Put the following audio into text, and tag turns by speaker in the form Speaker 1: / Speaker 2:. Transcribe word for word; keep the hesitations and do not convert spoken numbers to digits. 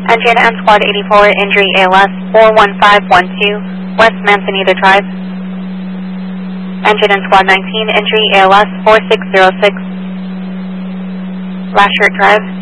Speaker 1: Engine and Squad eighty-four, injury A L S four one five one two, West Manzanita Drive. Engine and Squad nineteen, injury A L S four six zero six, Lashert Drive.